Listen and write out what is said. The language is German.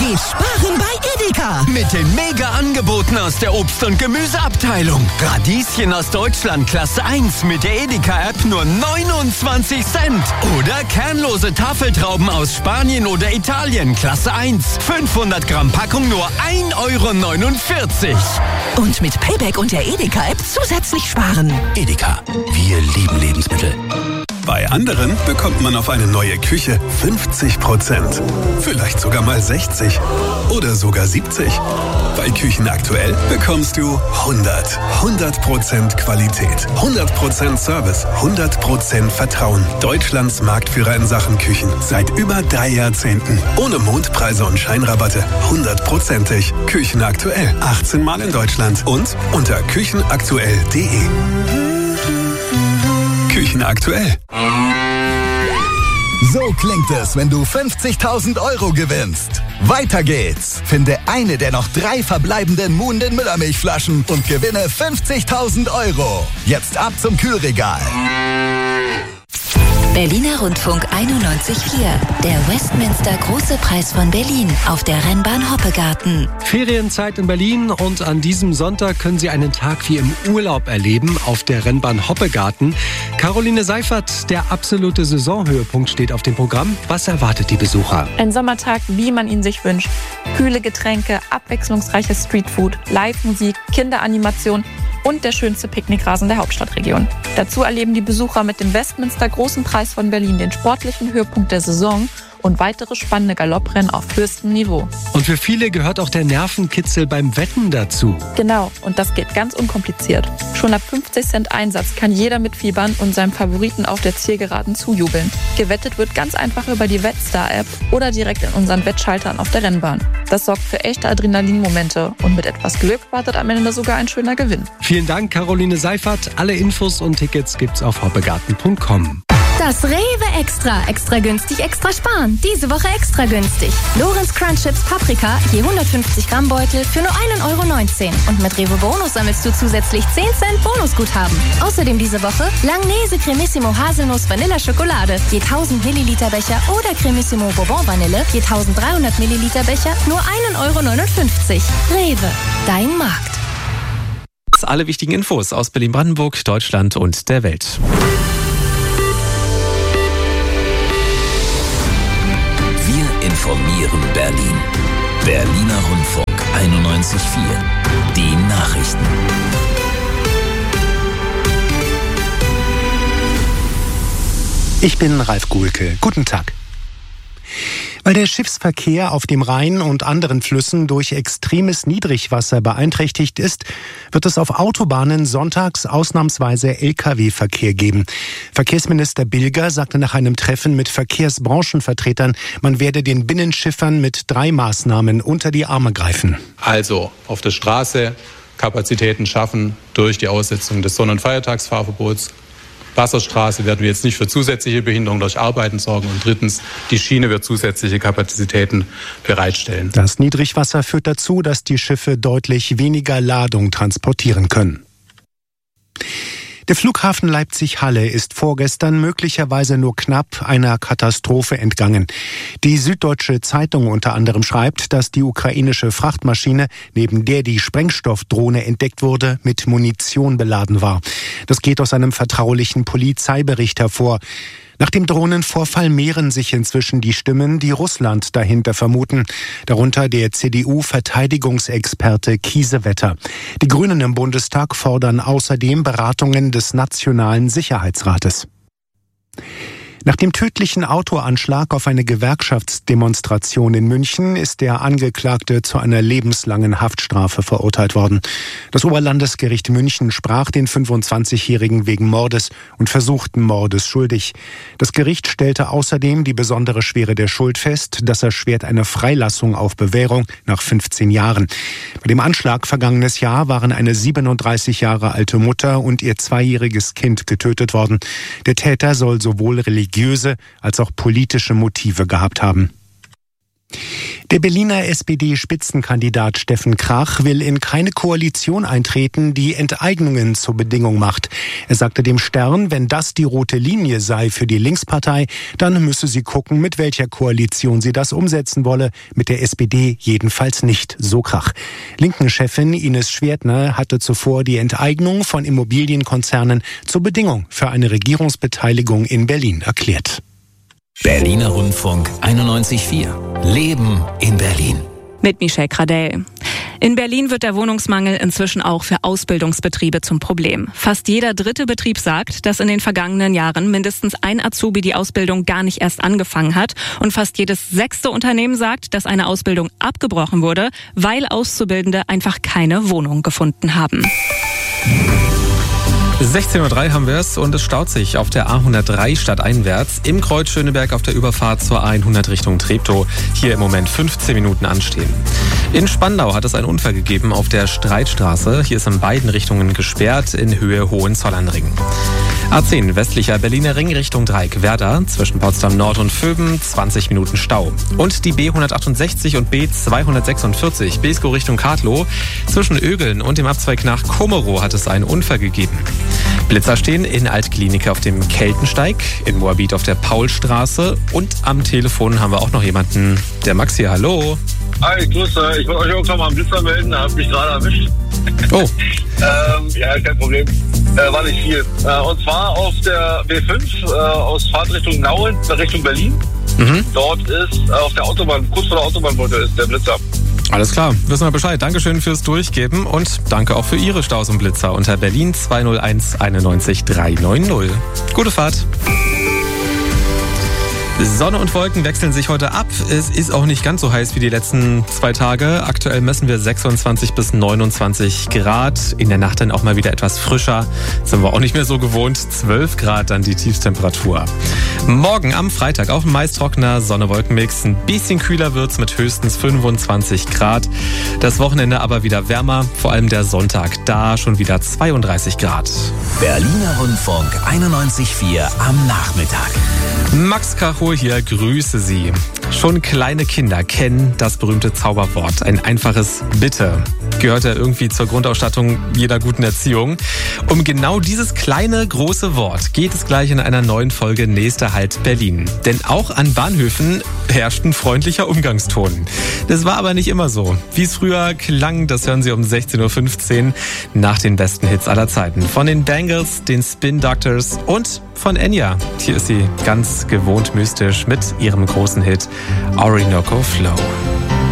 Geht sparen bei Edeka. Mit den Mega-Angeboten aus der Obst- und Gemüseabteilung. Radieschen aus Deutschland Klasse 1 mit der Edeka-App nur 29 Cent. Oder kernlose Tafeltrauben aus Spanien oder Italien Klasse 1. 500 Gramm Packung nur 1,49 €. Und mit Payback und der Edeka-App zusätzlich sparen. Edeka, wir lieben Lebensmittel. Bei anderen bekommt man auf eine neue Küche 50%. Vielleicht sogar mal 60 oder sogar 70. Bei Küchen aktuell bekommst du 100% Qualität, 100% Service, 100% Vertrauen. Deutschlands Marktführer in Sachen Küchen seit über 3 Jahrzehnten. Ohne Mondpreise und Scheinrabatte. 100%ig. Küchen aktuell. 18 Mal in Deutschland und unter küchenaktuell.de. Küchen aktuell. So klingt es, wenn du 50.000 € gewinnst. Weiter geht's. Finde eine der noch 3 verbleibenden Moon den Müllermilchflaschen und gewinne 50.000 €. Jetzt ab zum Kühlregal. Berliner Rundfunk 91.4. Der Westminster Große Preis von Berlin auf der Rennbahn Hoppegarten. Ferienzeit in Berlin und an diesem Sonntag können Sie einen Tag wie im Urlaub erleben auf der Rennbahn Hoppegarten. Caroline Seifert, der absolute Saisonhöhepunkt steht auf dem Programm. Was erwartet die Besucher? Ein Sommertag, wie man ihn sich wünscht. Kühle Getränke, abwechslungsreiches Streetfood, Live-Musik, Kinderanimation und der schönste Picknickrasen der Hauptstadtregion. Dazu erleben die Besucher mit dem Westminster Großen Preis von Berlin den sportlichen Höhepunkt der Saison und weitere spannende Galopprennen auf höchstem Niveau. Und für viele gehört auch der Nervenkitzel beim Wetten dazu. Genau, und das geht ganz unkompliziert. Schon ab 50 Cent Einsatz kann jeder mitfiebern und seinem Favoriten auf der Zielgeraden zujubeln. Gewettet wird ganz einfach über die Wettstar-App oder direkt in unseren Wettschaltern auf der Rennbahn. Das sorgt für echte Adrenalinmomente und mit etwas Glück wartet am Ende sogar ein schöner Gewinn. Vielen Dank, Caroline Seifert. Alle Infos und Tickets gibt's auf hoppegarten.com. Das Rewe Extra. Extra günstig, extra sparen. Diese Woche extra günstig. Lorenz Crunch Chips Paprika, je 150 Gramm Beutel für nur 1,19 €. Und mit Rewe Bonus sammelst du zusätzlich 10 Cent Bonusguthaben. Außerdem diese Woche Langnese Cremissimo Haselnuss Vanilla Schokolade, je 1000 Milliliter Becher oder Cremissimo Bourbon Vanille, je 1300 Milliliter Becher, nur 1,59 €. Rewe, dein Markt. Alle wichtigen Infos aus Berlin-Brandenburg, Deutschland und der Welt. Informieren Berlin. Berliner Rundfunk 91.4. Die Nachrichten. Ich bin Ralf Guhlke. Guten Tag. Weil der Schiffsverkehr auf dem Rhein und anderen Flüssen durch extremes Niedrigwasser beeinträchtigt ist, wird es auf Autobahnen sonntags ausnahmsweise Lkw-Verkehr geben. Verkehrsminister Bilger sagte nach einem Treffen mit Verkehrsbranchenvertretern, man werde den Binnenschiffern mit 3 Maßnahmen unter die Arme greifen. Also auf der Straße Kapazitäten schaffen durch die Aussetzung des Sonn- und Feiertagsfahrverbots. Wasserstraße werden wir jetzt nicht für zusätzliche Behinderung durch Arbeiten sorgen. Und drittens, die Schiene wird zusätzliche Kapazitäten bereitstellen. Das Niedrigwasser führt dazu, dass die Schiffe deutlich weniger Ladung transportieren können. Der Flughafen Leipzig-Halle ist vorgestern möglicherweise nur knapp einer Katastrophe entgangen. Die Süddeutsche Zeitung unter anderem schreibt, dass die ukrainische Frachtmaschine, neben der die Sprengstoffdrohne entdeckt wurde, mit Munition beladen war. Das geht aus einem vertraulichen Polizeibericht hervor. Nach dem Drohnenvorfall mehren sich inzwischen die Stimmen, die Russland dahinter vermuten. Darunter der CDU-Verteidigungsexperte Kiesewetter. Die Grünen im Bundestag fordern außerdem Beratungen des Nationalen Sicherheitsrates. Nach dem tödlichen Autoanschlag auf eine Gewerkschaftsdemonstration in München ist der Angeklagte zu einer lebenslangen Haftstrafe verurteilt worden. Das Oberlandesgericht München sprach den 25-Jährigen wegen Mordes und versuchten Mordes schuldig. Das Gericht stellte außerdem die besondere Schwere der Schuld fest. Das erschwert eine Freilassung auf Bewährung nach 15 Jahren. Bei dem Anschlag vergangenes Jahr waren eine 37 Jahre alte Mutter und ihr 2-jähriges Kind getötet worden. Der Täter soll sowohl religiöse als auch politische Motive gehabt haben. Der Berliner SPD-Spitzenkandidat Steffen Krach will in keine Koalition eintreten, die Enteignungen zur Bedingung macht. Er sagte dem Stern, wenn das die rote Linie sei für die Linkspartei, dann müsse sie gucken, mit welcher Koalition sie das umsetzen wolle. Mit der SPD jedenfalls nicht, so Krach. Linken-Chefin Ines Schwertner hatte zuvor die Enteignung von Immobilienkonzernen zur Bedingung für eine Regierungsbeteiligung in Berlin erklärt. Berliner Rundfunk 91.4. Leben in Berlin. Mit Michelle Cradell. In Berlin wird der Wohnungsmangel inzwischen auch für Ausbildungsbetriebe zum Problem. Fast jeder dritte Betrieb sagt, dass in den vergangenen Jahren mindestens ein Azubi die Ausbildung gar nicht erst angefangen hat. Und fast jedes sechste Unternehmen sagt, dass eine Ausbildung abgebrochen wurde, weil Auszubildende einfach keine Wohnung gefunden haben. 16:03 Uhr haben wir es und es staut sich auf der A103 stadteinwärts im Kreuz Schöneberg auf der Überfahrt zur A100 Richtung Treptow. Hier im Moment 15 Minuten anstehen. In Spandau hat es einen Unfall gegeben auf der Streitstraße. Hier ist in beiden Richtungen gesperrt in Höhe Hohenzollernring. A10 westlicher Berliner Ring Richtung Dreieck-Werder zwischen Potsdam Nord und Vöben 20 Minuten Stau. Und die B168 und B246 Beeskow Richtung Kartlow zwischen Ögeln und dem Abzweig nach Kummerow hat es einen Unfall gegeben. Blitzer stehen in Altklinike auf dem Keltensteig, in Moabit auf der Paulstraße und am Telefon haben wir auch noch jemanden, der Max hier, hallo. Hi, Grüße, ich wollte euch auch noch mal am Blitzer melden, da hab mich gerade erwischt. Oh. Ja, kein Problem. War nicht viel. Und zwar auf der B5 aus Fahrtrichtung Nauen Richtung Berlin. Dort ist auf der Autobahn, kurz vor der Autobahnbrücke ist der Blitzer. Alles klar, wissen wir Bescheid. Dankeschön fürs Durchgeben und danke auch für Ihre Staus und Blitzer unter Berlin 201 91 390. Gute Fahrt. Sonne und Wolken wechseln sich heute ab. Es ist auch nicht ganz so heiß wie die letzten 2 Tage. Aktuell messen wir 26 bis 29 Grad. In der Nacht dann auch mal wieder etwas frischer. Das sind wir auch nicht mehr so gewohnt. 12 Grad dann die Tiefstemperatur. Morgen am Freitag auch ein meist trockener Sonne-Wolken-Mix. Ein bisschen kühler wird's mit höchstens 25 Grad. Das Wochenende aber wieder wärmer. Vor allem der Sonntag. Da schon wieder 32 Grad. Berliner Rundfunk 91.4 am Nachmittag. Max Caro hier, grüße Sie. Schon kleine Kinder kennen das berühmte Zauberwort. Ein einfaches Bitte. Gehört ja irgendwie zur Grundausstattung jeder guten Erziehung. Um genau dieses kleine, große Wort geht es gleich in einer neuen Folge Nächster Halt Berlin. Denn auch an Bahnhöfen herrscht ein freundlicher Umgangston. Das war aber nicht immer so. Wie es früher klang, das hören Sie um 16.15 Uhr nach den besten Hits aller Zeiten. Von den Bangles, den Spin Doctors und von Enya. Hier ist sie ganz gewohnt mystisch mit ihrem großen Hit Orinoco Flow.